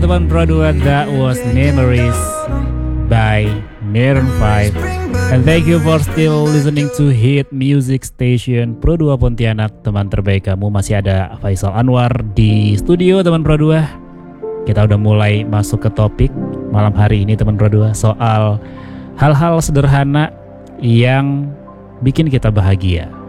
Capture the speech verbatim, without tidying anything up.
teman Pro dua, that was Memories by Maroon five. And thank you for still listening to Hit Music Station Pro dua Pontianak, teman terbaik kamu. Masih ada Faisal Anwar di studio teman Pro dua. Kita udah mulai masuk ke topik malam hari ini teman Pro dua, soal hal-hal sederhana yang bikin kita bahagia.